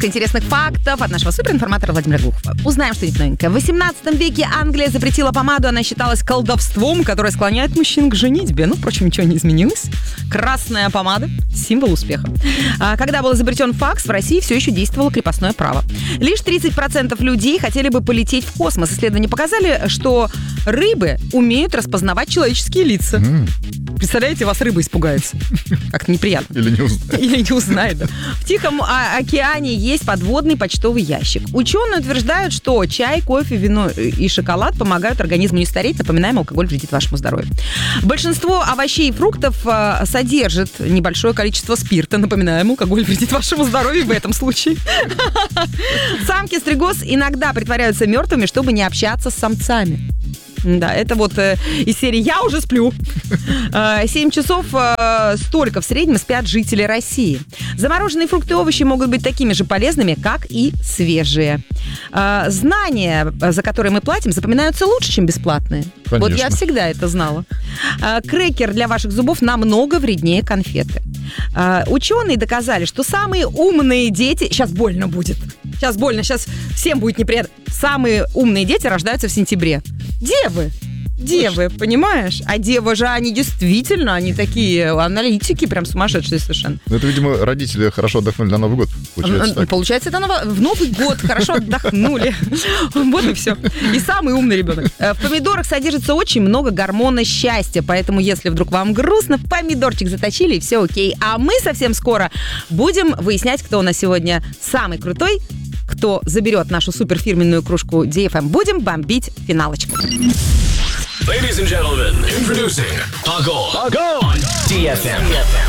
Немножко интересных фактов от нашего суперинформатора Владимира Глухова. Узнаем что-нибудь новенькое. В 18 веке Англия запретила помаду. Она считалась колдовством, которое склоняет мужчин к женитьбе. Ну, впрочем, ничего не изменилось. Красная помада – символ успеха. Когда был изобретен факс, в России все еще действовало крепостное право. Лишь 30% людей хотели бы полететь в космос. Исследования показали, что рыбы умеют распознавать человеческие лица. Представляете, вас рыба испугается. Как-то неприятно. Или не узнает. Или не узнает, да. В Тихом океане есть подводный почтовый ящик. Ученые утверждают, что чай, кофе, вино и шоколад помогают организму не стареть. Напоминаем, алкоголь вредит вашему здоровью. Большинство овощей и фруктов содержит небольшое количество спирта. Напоминаем, алкоголь вредит вашему здоровью в этом случае. Самки стригоз иногда притворяются мертвыми, чтобы не общаться с самцами. Да, это вот из серии «Я уже сплю». 7 часов столько в среднем спят жители России. Замороженные фрукты и овощи могут быть такими же полезными, как и свежие. Знания, за которые мы платим, запоминаются лучше, чем бесплатные. Конечно. Вот я всегда это знала. Крекер для ваших зубов намного вреднее конфеты. Ученые доказали, что самые умные дети... Сейчас больно будет. Сейчас больно, сейчас всем будет неприятно. Самые умные дети рождаются в сентябре. Девы, понимаешь? А девы же, они действительно, они такие аналитики, прям сумасшедшие совершенно. Ну, это, видимо, родители хорошо отдохнули на Новый год. Получается, это в Новый год хорошо отдохнули. Вот и все. И самый умный ребенок. В помидорах содержится очень много гормона счастья, поэтому, если вдруг вам грустно, помидорчик заточили, и все окей. А мы совсем скоро будем выяснять, кто у нас сегодня самый крутой, кто заберет нашу суперфирменную кружку DFM. Будем бомбить финалочку. Ladies and gentlemen, introducing Pago on DFM.